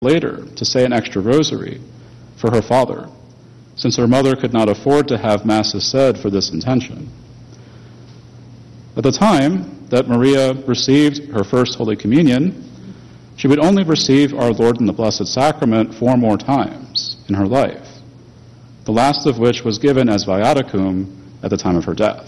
later to say an extra rosary for her father, since her mother could not afford to have masses said for this intention. At the time that Maria received her first Holy Communion, she would only receive our Lord in the Blessed Sacrament 4 more times in her life, the last of which was given as viaticum at the time of her death.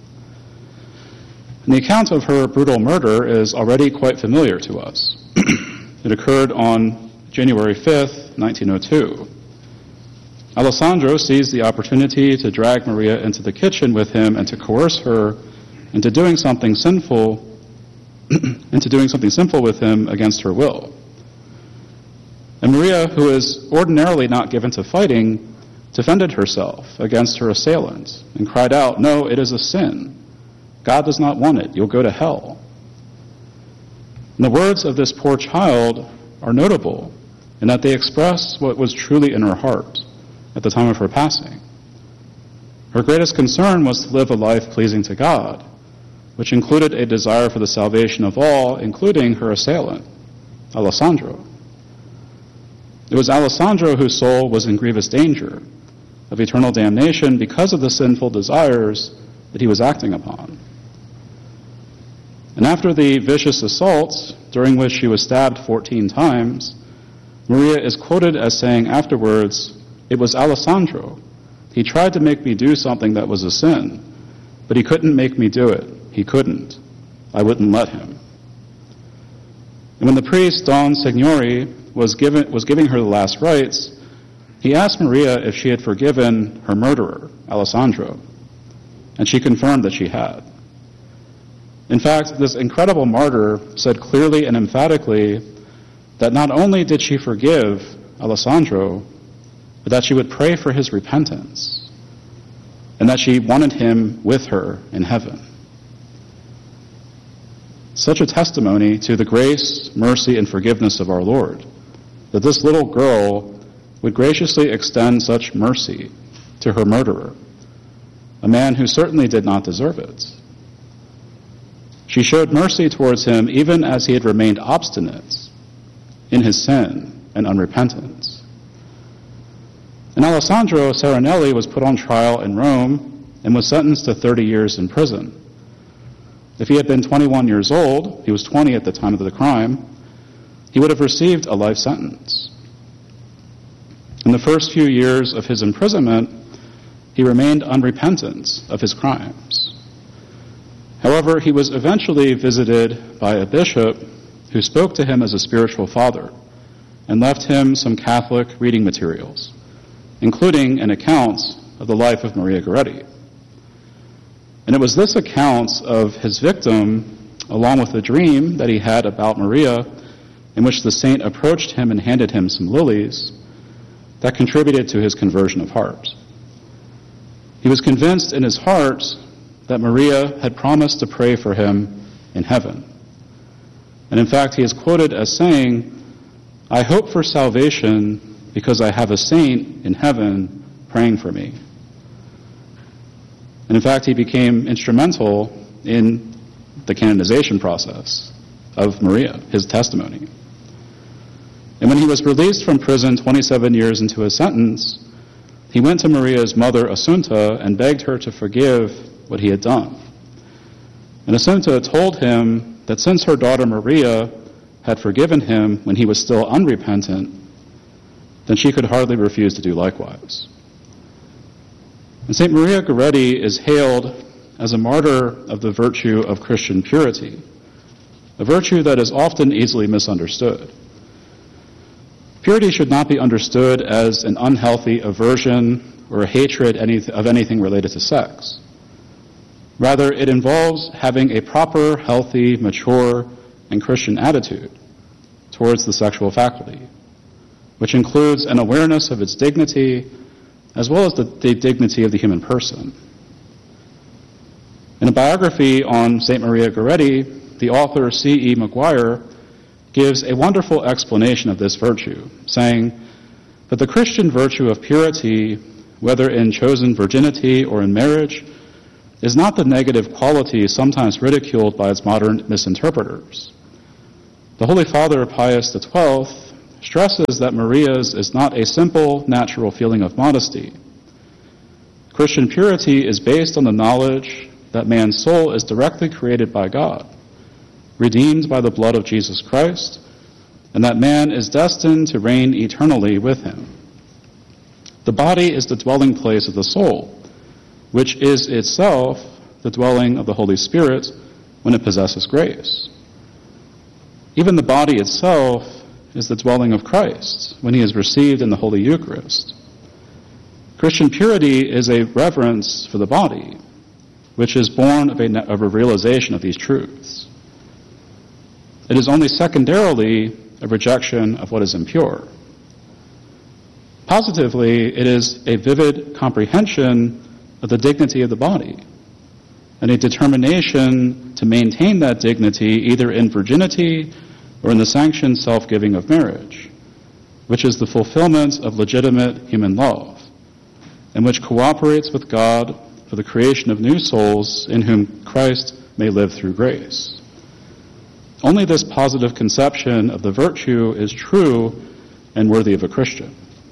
And the account of her brutal murder is already quite familiar to us. It occurred on January 5th, 1902. Alessandro seized the opportunity to drag Maria into the kitchen with him and to coerce her into doing something sinful with him against her will. And Maria, who is ordinarily not given to fighting, defended herself against her assailant and cried out, "No, it is a sin. God does not want it. You'll go to hell." And the words of this poor child are notable in that they express what was truly in her heart at the time of her passing. Her greatest concern was to live a life pleasing to God, which included a desire for the salvation of all, including her assailant, Alessandro. It was Alessandro whose soul was in grievous danger of eternal damnation because of the sinful desires that he was acting upon. And after the vicious assault, during which she was stabbed 14 times, Maria is quoted as saying afterwards, "It was Alessandro. He tried to make me do something that was a sin, but he couldn't make me do it. He couldn't. I wouldn't let him." And when the priest, Don Signori, was giving her the last rites, he asked Maria if she had forgiven her murderer, Alessandro, and she confirmed that she had. In fact, this incredible martyr said clearly and emphatically that not only did she forgive Alessandro, but that she would pray for his repentance, and that she wanted him with her in heaven. Such a testimony to the grace, mercy, and forgiveness of our Lord, that this little girl would graciously extend such mercy to her murderer, a man who certainly did not deserve it. She showed mercy towards him even as he had remained obstinate in his sin and unrepentance. And Alessandro Serenelli was put on trial in Rome and was sentenced to 30 years in prison. If he had been 21 years old, he was 20 at the time of the crime, he would have received a life sentence. In the first few years of his imprisonment, he remained unrepentant of his crimes. However, he was eventually visited by a bishop who spoke to him as a spiritual father and left him some Catholic reading materials, including an account of the life of Maria Goretti. And it was this account of his victim, along with the dream that he had about Maria, in which the saint approached him and handed him some lilies, that contributed to his conversion of heart. He was convinced in his heart that Maria had promised to pray for him in heaven. And in fact, he is quoted as saying, "I hope for salvation because I have a saint in heaven praying for me." And in fact, he became instrumental in the canonization process of Maria, his testimony. And when he was released from prison 27 years into his sentence, he went to Maria's mother, Assunta, and begged her to forgive what he had done. And Assunta told him that since her daughter Maria had forgiven him when he was still unrepentant, then she could hardly refuse to do likewise. And St. Maria Goretti is hailed as a martyr of the virtue of Christian purity, a virtue that is often easily misunderstood. Purity should not be understood as an unhealthy aversion or a hatred of anything related to sex. Rather, it involves having a proper, healthy, mature, and Christian attitude towards the sexual faculty, which includes an awareness of its dignity as well as the dignity of the human person. In a biography on St. Maria Goretti, the author C.E. Maguire gives a wonderful explanation of this virtue, saying that the Christian virtue of purity, whether in chosen virginity or in marriage, is not the negative quality sometimes ridiculed by its modern misinterpreters. The Holy Father Pius XII stresses that Maria's is not a simple, natural feeling of modesty. Christian purity is based on the knowledge that man's soul is directly created by God, redeemed by the blood of Jesus Christ, and that man is destined to reign eternally with him. The body is the dwelling place of the soul, which is itself the dwelling of the Holy Spirit when it possesses grace. Even the body itself is the dwelling of Christ when he is received in the Holy Eucharist. Christian purity is a reverence for the body, which is born of a realization of these truths. It is only secondarily a rejection of what is impure. Positively, it is a vivid comprehension of the dignity of the body and a determination to maintain that dignity either in virginity or in the sanctioned self-giving of marriage, which is the fulfillment of legitimate human love, and which cooperates with God for the creation of new souls in whom Christ may live through grace. Only this positive conception of the virtue is true and worthy of a Christian.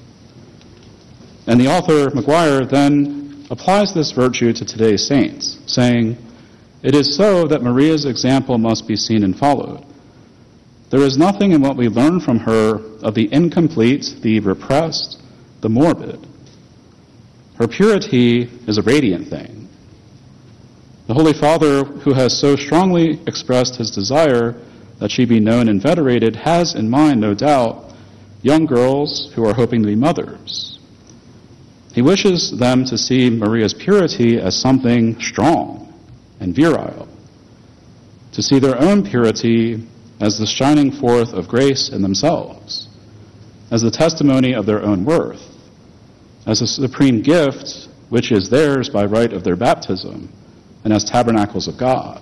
And the author, Maguire, then applies this virtue to today's saints, saying, "It is so that Maria's example must be seen and followed. There is nothing in what we learn from her of the incomplete, the repressed, the morbid. Her purity is a radiant thing. The Holy Father, who has so strongly expressed his desire that she be known and venerated, has in mind, no doubt, young girls who are hoping to be mothers. He wishes them to see Maria's purity as something strong and virile, to see their own purity as the shining forth of grace in themselves, as the testimony of their own worth, as a supreme gift which is theirs by right of their baptism, and as tabernacles of God.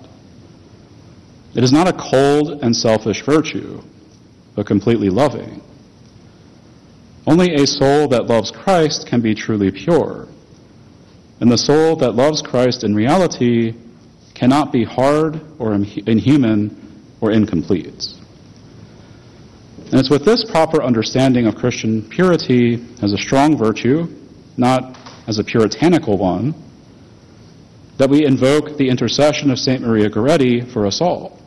It is not a cold and selfish virtue, but completely loving. Only a soul that loves Christ can be truly pure, and the soul that loves Christ in reality cannot be hard or inhuman or incomplete." And it's with this proper understanding of Christian purity as a strong virtue, not as a puritanical one, that we invoke the intercession of St. Maria Goretti for us all.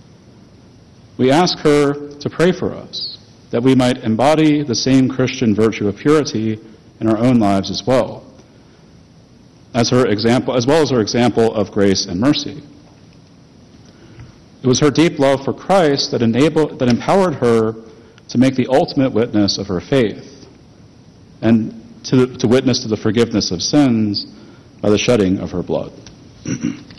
We ask her to pray for us, that we might embody the same Christian virtue of purity in our own lives as well as her example of grace and mercy. It was her deep love for Christ that empowered her to make the ultimate witness of her faith and to witness to the forgiveness of sins by the shedding of her blood.